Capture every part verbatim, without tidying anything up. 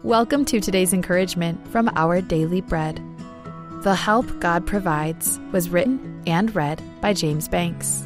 Welcome to today's encouragement from Our Daily Bread. The Help God Provides was written and read by James Banks.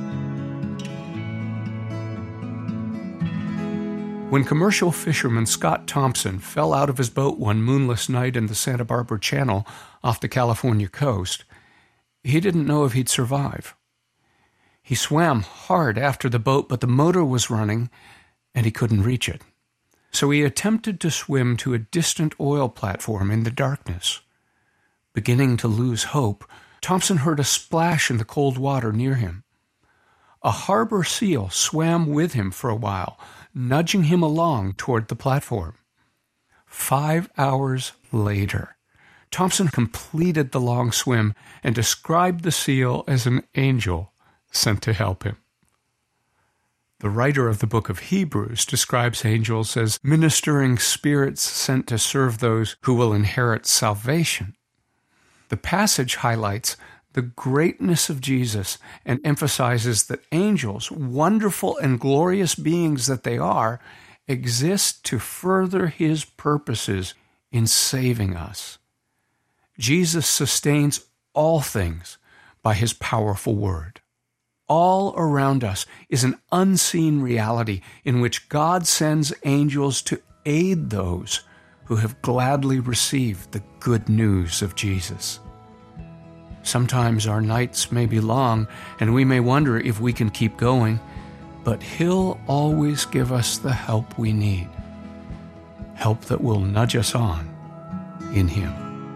When commercial fisherman Scott Thompson fell out of his boat one moonless night in the Santa Barbara Channel off the California coast, he didn't know if he'd survive. He swam hard after the boat, but the motor was running and he couldn't reach it. So he attempted to swim to a distant oil platform in the darkness. Beginning to lose hope, Thompson heard a splash in the cold water near him. A harbor seal swam with him for a while, nudging him along toward the platform. Five hours later, Thompson completed the long swim and described the seal as an angel sent to help him. The writer of the book of Hebrews describes angels as ministering spirits sent to serve those who will inherit salvation. The passage highlights the greatness of Jesus and emphasizes that angels, wonderful and glorious beings that they are, exist to further his purposes in saving us. Jesus sustains all things by his powerful word. All around us is an unseen reality in which God sends angels to aid those who have gladly received the good news of Jesus. Sometimes our nights may be long, and we may wonder if we can keep going, but he'll always give us the help we need, help that will nudge us on in him.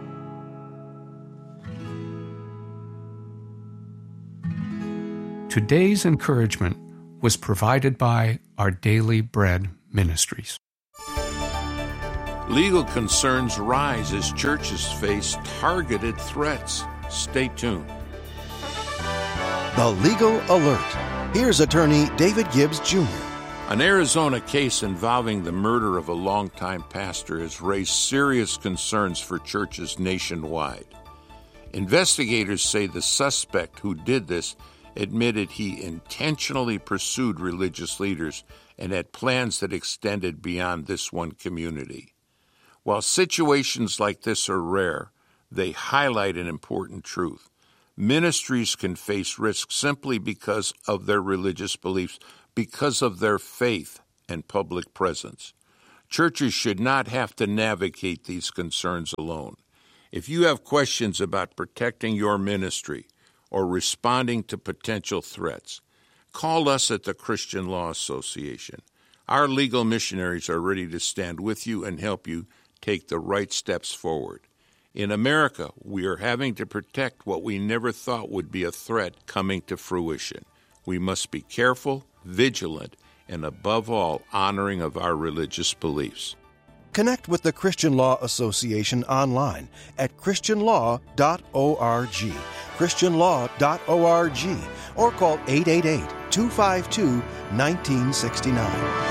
Today's encouragement was provided by Our Daily Bread Ministries. Legal concerns rise as churches face targeted threats. Stay tuned. The Legal Alert. Here's attorney David Gibbs, Junior An Arizona case involving the murder of a longtime pastor has raised serious concerns for churches nationwide. Investigators say the suspect who did this admitted he intentionally pursued religious leaders and had plans that extended beyond this one community. While situations like this are rare, they highlight an important truth. Ministries can face risk simply because of their religious beliefs, because of their faith and public presence. Churches should not have to navigate these concerns alone. If you have questions about protecting your ministry or responding to potential threats, call us at the Christian Law Association. Our legal missionaries are ready to stand with you and help you take the right steps forward. In America, we are having to protect what we never thought would be a threat coming to fruition. We must be careful, vigilant, and above all, honoring of our religious beliefs. Connect with the Christian Law Association online at christian law dot org, christian law dot org, or call eight eight eight, two five two, one nine six nine.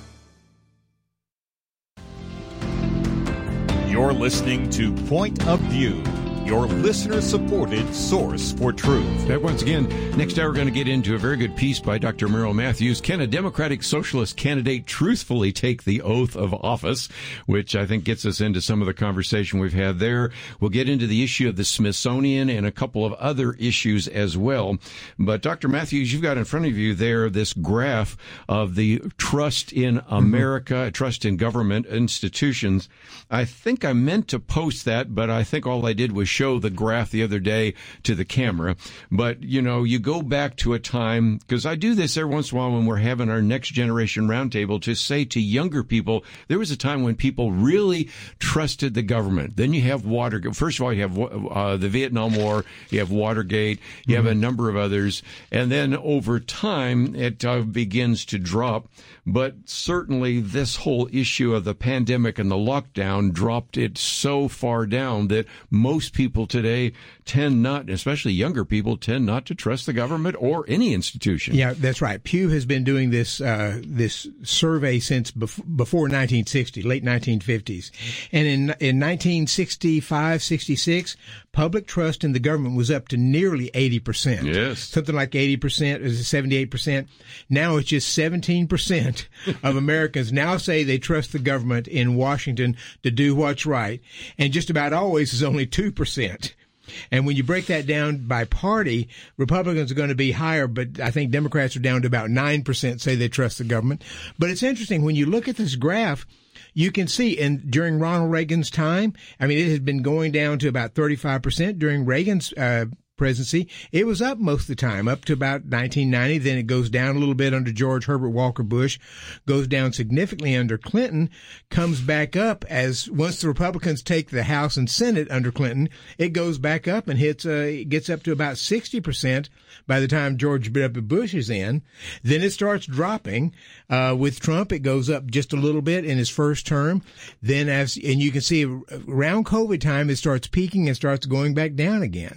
You're listening to Point of View, your listener-supported source for truth. That once again, next hour we're going to get into a very good piece by Doctor Merrill Matthews. Can a Democratic Socialist candidate truthfully take the oath of office? Which I think gets us into some of the conversation we've had there. We'll get into the issue of the Smithsonian and a couple of other issues as well. But Doctor Matthews, you've got in front of you there this graph of the trust in America, mm-hmm. trust in government institutions. I think I meant to post that, but I think all I did was show the graph the other day to the camera. But, you know, you go back to a time, because I do this every once in a while when we're having our next generation roundtable, to say to younger people, there was a time when people really trusted the government. Then you have Watergate. First of all, you have uh, the Vietnam War, you have Watergate, you mm-hmm. have a number of others. And then over time, it uh, begins to drop. But certainly this whole issue of the pandemic and the lockdown dropped it so far down that most people today tend not, especially younger people, tend not to trust the government or any institution. Yeah, that's right. Pew has been doing this uh, this survey since bef- before nineteen sixty, late nineteen fifties. And in in nineteen sixty-five, sixty-six, public trust in the government was up to nearly eighty percent. Yes. Something like eighty percent, is seventy-eight percent. Now it's just seventeen percent of Americans now say they trust the government in Washington to do what's right. And just about always is only two percent. And when you break that down by party, Republicans are going to be higher, but I think Democrats are down to about nine percent say they trust the government. But it's interesting, when you look at this graph, you can see, and during Ronald Reagan's time, I mean, it has been going down to about thirty-five percent. During Reagan's uh, presidency, it was up most of the time, up to about nineteen ninety. Then it goes down a little bit under George Herbert Walker Bush, goes down significantly under Clinton, comes back up as once the Republicans take the House and Senate under Clinton, it goes back up and hits, uh, it gets up to about sixty percent by the time George W. Bush is in. Then it starts dropping. Uh, with Trump, it goes up just a little bit in his first term. Then as, and you can see around COVID time, it starts peaking and starts going back down again.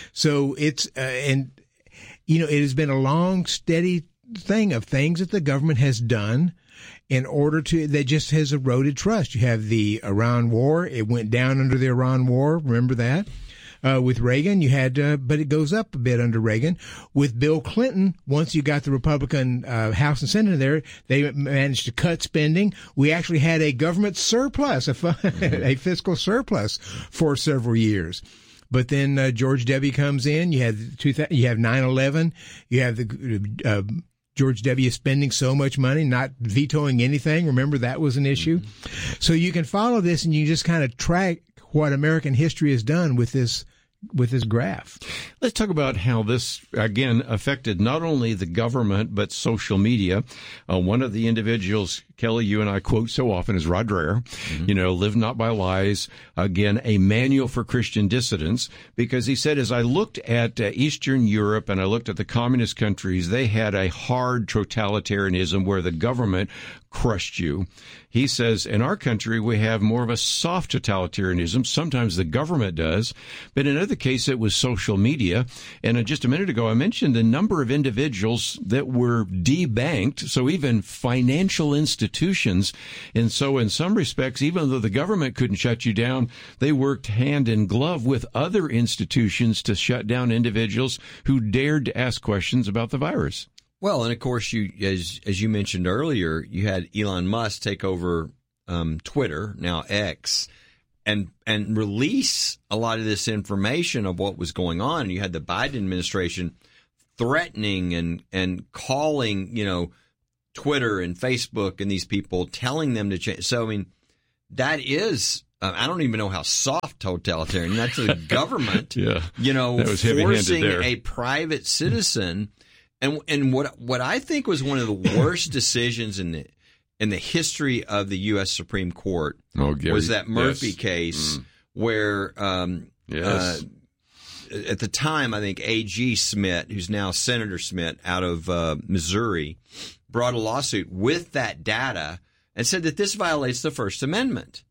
So it's, uh, and, you know, it has been a long, steady thing of things that the government has done in order to, that just has eroded trust. You have the Iran war. It went down under the Iran war. Remember that? Uh, with Reagan, you had, uh, but it goes up a bit under Reagan. With Bill Clinton, once you got the Republican uh, House and Senate there, they managed to cut spending. We actually had a government surplus, a, mm-hmm. a fiscal surplus for several years. But then uh, George W. comes in. You have two, you have nine eleven. You have the uh, George W. spending so much money, not vetoing anything. Remember, that was an issue. Mm-hmm. So you can follow this, and you just kind of track what American history has done with this with this graph. Let's talk about how this, again, affected not only the government, but social media. Uh, one of the individuals, Kelly, you and I quote so often is Rod Dreher, mm-hmm. you know, Live Not by Lies, again, a manual for Christian dissidents, because he said, as I looked at uh, Eastern Europe and I looked at the communist countries, they had a hard totalitarianism where the government crushed you. He says, in our country, we have more of a soft totalitarianism. Sometimes the government does, but in other cases, it was social media. And just a minute ago, I mentioned the number of individuals that were debanked, so even financial institutions. And so in some respects, even though the government couldn't shut you down, they worked hand in glove with other institutions to shut down individuals who dared to ask questions about the virus. Well, and of course, you as as you mentioned earlier, you had Elon Musk take over um, Twitter, now X, and and release a lot of this information of what was going on. You had the Biden administration threatening and and calling, you know, Twitter and Facebook and these people, telling them to change. So, I mean, that is, uh, I don't even know how soft totalitarian. That's the government, yeah, you know, that was forcing there. a private citizen. And and what what I think was one of the worst decisions in the in the history of the U S Supreme Court oh, Gary. was that Murphy yes. case mm. where um, yes. uh, at the time I think A G Smith, who's now Senator Smith out of uh, Missouri, brought a lawsuit with that data and said that this violates the First Amendment.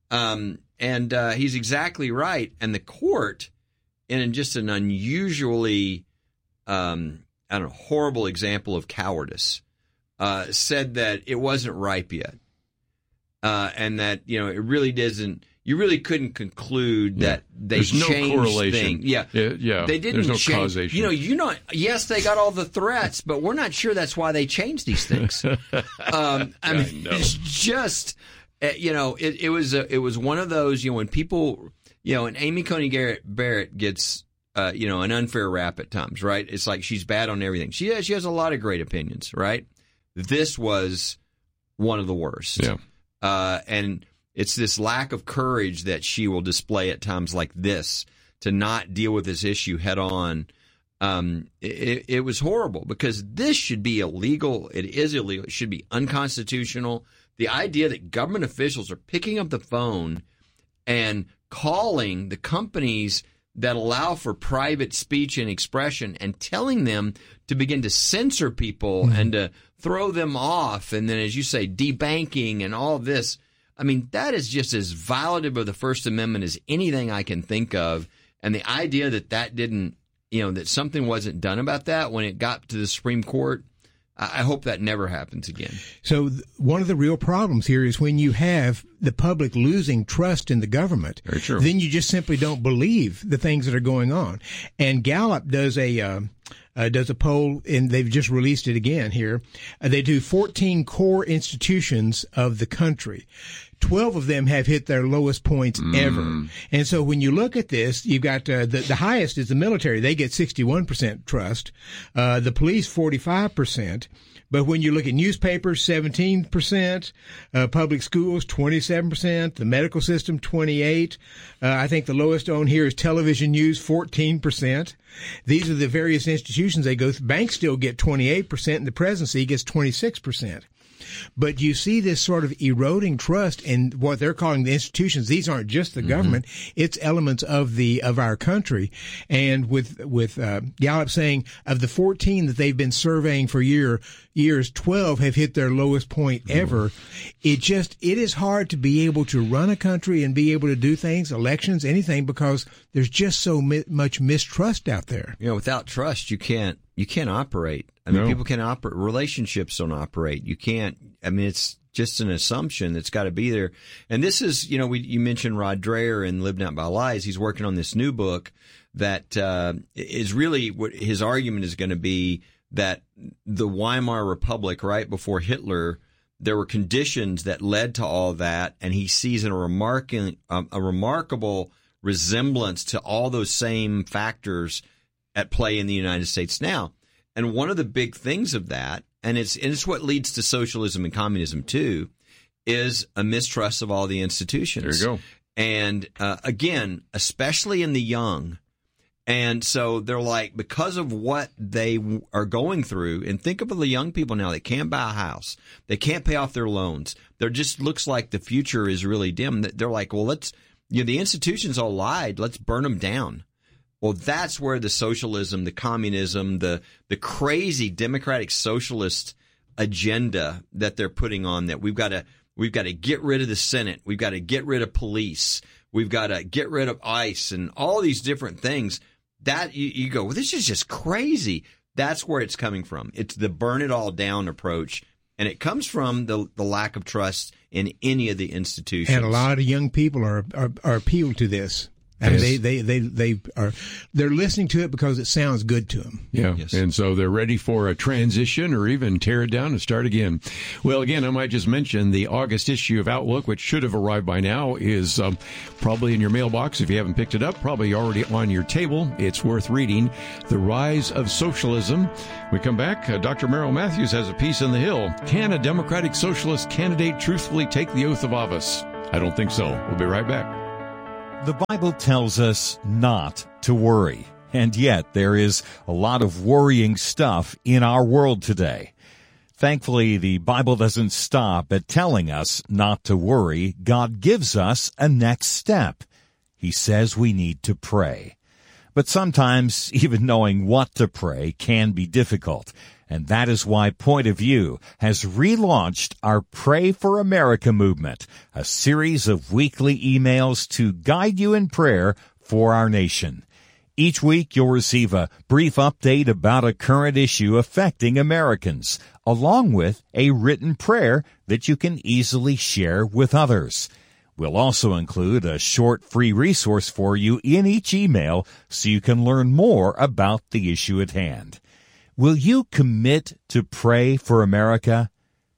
Um, and uh, he's exactly right. And the court, in just an unusually um, I don't know, horrible example of cowardice, uh, said that it wasn't ripe yet. Uh, and that, you know, it really doesn't, you really couldn't conclude yeah. that they There's changed no correlation. things. Yeah. yeah. Yeah. They didn't There's no change. causation. You know, you know, yes, they got all the threats, but we're not sure that's why they changed these things. um, I mean, no. it's just, uh, you know, it, it was, a, it was one of those, you know, when people, you know, and Amy Coney Garrett Barrett gets, Uh, you know, an unfair rap at times, right? It's like she's bad on everything. She has, she has a lot of great opinions, right? This was one of the worst. Yeah. Uh, and it's this lack of courage that she will display at times like this to not deal with this issue head on. Um, it, it was horrible because this should be illegal. It is illegal. It should be unconstitutional. The idea that government officials are picking up the phone and calling the companies that allow for private speech and expression and telling them to begin to censor people mm-hmm. and to throw them off. And then, as you say, debanking and all this. I mean, that is just as violative of the First Amendment as anything I can think of. And the idea that that didn't, you know, that something wasn't done about that when it got to the Supreme Court, I hope that never happens again. So th- one of the real problems here is when you have the public losing trust in the government, Very true. then you just simply don't believe the things that are going on. And Gallup does a uh, uh, does a poll, and they've just released it again here. Uh, they do fourteen core institutions of the country. twelve of them have hit their lowest points mm. ever. And so when you look at this, you've got uh, the, the highest is the military. They get sixty-one percent trust. Uh, the police, forty-five percent. But when you look at newspapers, seventeen percent. Uh, public schools, twenty-seven percent. The medical system, twenty-eight percent. Uh, I think the lowest on here is television news, fourteen percent. These are the various institutions they go through. Banks still get twenty-eight percent, and the presidency gets twenty-six percent. But you see this sort of eroding trust in what they're calling the institutions. These aren't just the mm-hmm. government; it's elements of the of our country. And with with uh, Gallup saying of the fourteen that they've been surveying for year years, twelve have hit their lowest point mm-hmm. ever. It just it is hard to be able to run a country and be able to do things, elections, anything, because there's just so mi- much mistrust out there. You know, without trust, you can't you can't operate. I mean, no. people can't operate. Relationships don't operate. You can't. I mean, it's just an assumption that's got to be there. And this is, you know, we you mentioned Rod Dreher in Live Not by Lies. He's working on this new book that uh, is really what his argument is going to be, that the Weimar Republic, right before Hitler, there were conditions that led to all that, and he sees a remarkable um, a remarkable resemblance to all those same factors at play in the United States now. And one of the big things of that, and it's and it's what leads to socialism and communism too, is a mistrust of all the institutions. There you go. And uh, again, especially in the young. And so they're like, because of what they are going through, and think of the young people now, they can't buy a house. They can't pay off their loans. There just looks like the future is really dim. They're like, well, let's, you know, the institutions all lied. Let's burn them down. Well, that's where the socialism, the communism, the the crazy democratic socialist agenda that they're putting on, that we've got to we've got to get rid of the Senate, we've got to get rid of police, we've got to get rid of ICE and all these different things. That you, you go, well, this is just crazy. That's where it's coming from. It's the burn it all down approach. And it comes from the the lack of trust in any of the institutions. And a lot of young people are are, are appealed to this. I mean, they, they, they, they are, they're listening to it because it sounds good to them. Yeah. Yes. And so they're ready for a transition or even tear it down and start again. Well, again, I might just mention the August issue of Outlook, which should have arrived by now, is um, probably in your mailbox. If you haven't picked it up, probably already on your table. It's worth reading. The Rise of Socialism. We come back. Uh, Doctor Merrill Matthews has a piece on the Hill. Can a Democratic Socialist candidate truthfully take the oath of office? I don't think so. We'll be right back. The Bible tells us not to worry, and yet there is a lot of worrying stuff in our world today. Thankfully, the Bible doesn't stop at telling us not to worry. God gives us a next step. He says we need to pray. But sometimes even knowing what to pray can be difficult. And that is why Point of View has relaunched our Pray for America movement, a series of weekly emails to guide you in prayer for our nation. Each week you'll receive a brief update about a current issue affecting Americans, along with a written prayer that you can easily share with others. We'll also include a short free resource for you in each email so you can learn more about the issue at hand. Will you commit to pray for America?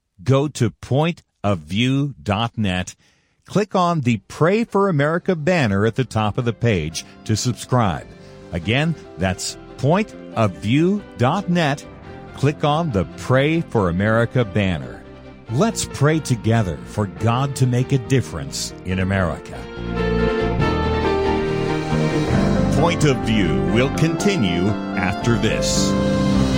Go to point of view dot net. Click on the Pray for America banner at the top of the page to subscribe. Again, that's point of view dot net. Click on the Pray for America banner. Let's pray together for God to make a difference in America. Point of View will continue after this.